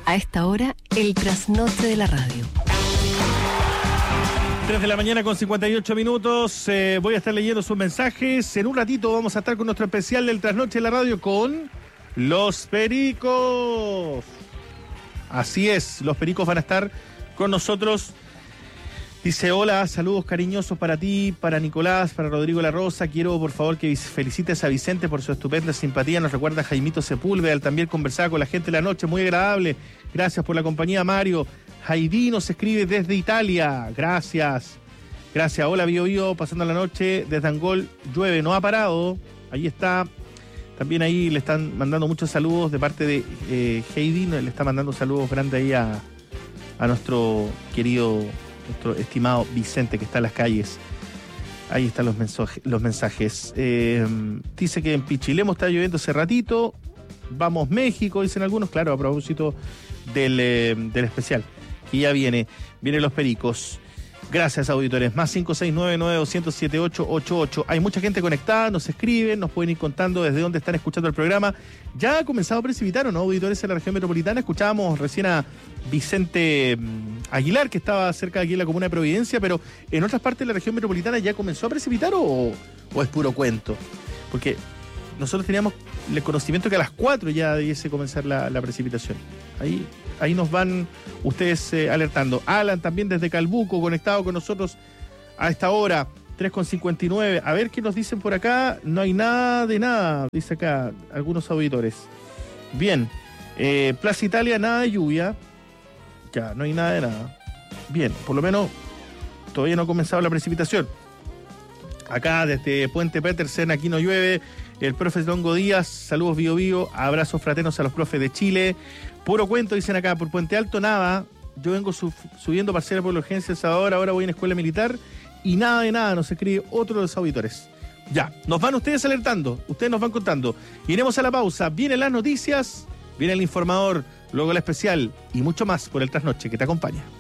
A esta hora, el trasnoche de la radio. 3 de la mañana con 58 minutos. Voy a estar leyendo sus mensajes. En un ratito vamos a estar con nuestro especial del trasnoche de la radio con los Pericos. Así es, los Pericos van a estar con nosotros. Dice, hola, saludos cariñosos para ti, para Nicolás, para Rodrigo La Rosa. Quiero, por favor, que felicites a Vicente por su estupenda simpatía. Nos recuerda a Jaimito Sepúlveda. También conversaba con la gente de la noche, muy agradable. Gracias por la compañía, Mario. Jaidí nos escribe desde Italia. Gracias. Gracias. Hola, Bio Bio, pasando la noche desde Angol. Llueve, no ha parado. Ahí está. También ahí le están mandando muchos saludos de parte de Heidi. Le está mandando saludos grandes ahí a nuestro querido... nuestro estimado Vicente, que está en las calles. Ahí están los mensajes. Dice que en Pichilemu está lloviendo hace ratito. Vamos México, dicen algunos. Claro, a propósito del especial, que ya vienen los Pericos. Gracias, auditores. Más 569-9207-888. Hay mucha gente conectada, nos escriben, nos pueden ir contando desde dónde están escuchando el programa. ¿Ya ha comenzado a precipitar o no, auditores, en la región metropolitana? Escuchábamos recién a Vicente Aguilar, que estaba cerca de aquí en la comuna de Providencia, pero en otras partes de la región metropolitana ya comenzó a precipitar o es puro cuento. Porque nosotros teníamos el conocimiento que a las 4 ya debiese comenzar la precipitación. Ahí nos van ustedes alertando. Alan también desde Calbuco, conectado con nosotros a esta hora, 3:59. A ver qué nos dicen por acá. No hay nada de nada, dice acá algunos auditores. Bien, Plaza Italia, nada de lluvia. Ya, no hay nada de nada. Bien, por lo menos todavía no ha comenzado la precipitación. Acá desde Puente Petersen, aquí no llueve. El profe Longo Díaz, saludos Bio Bio, abrazos fraternos a los profes de Chile. Puro cuento, dicen acá, por Puente Alto nada. Yo vengo subiendo parcial por la urgencia El Salvador, ahora voy en escuela militar y nada de nada, nos escribe otro de los auditores. Ya, nos van ustedes alertando, ustedes nos van contando. Iremos a la pausa, vienen las noticias, viene el informador, luego el especial y mucho más por el trasnoche que te acompaña.